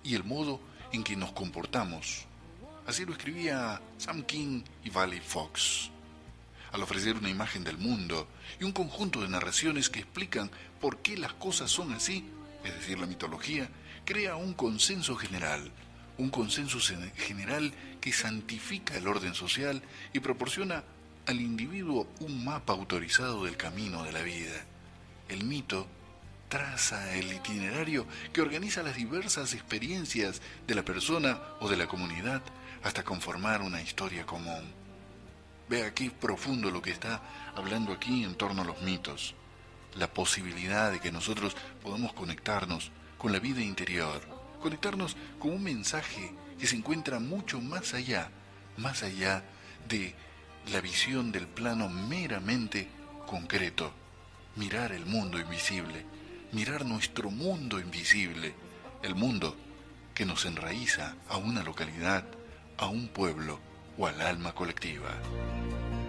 y el modo en que nos comportamos. Así lo escribía Sam King y Valley Fox, al ofrecer una imagen del mundo y un conjunto de narraciones que explican por qué las cosas son así, es decir, la mitología, crea un consenso general que santifica el orden social y proporciona al individuo un mapa autorizado del camino de la vida. El mito traza el itinerario que organiza las diversas experiencias de la persona o de la comunidad hasta conformar una historia común. Vea qué profundo lo que está hablando aquí en torno a los mitos. La posibilidad de que nosotros podamos conectarnos con la vida interior, conectarnos con un mensaje que se encuentra mucho más allá de la visión del plano meramente concreto. Mirar el mundo invisible, mirar nuestro mundo invisible, el mundo que nos enraiza a una localidad, a un pueblo o al alma colectiva.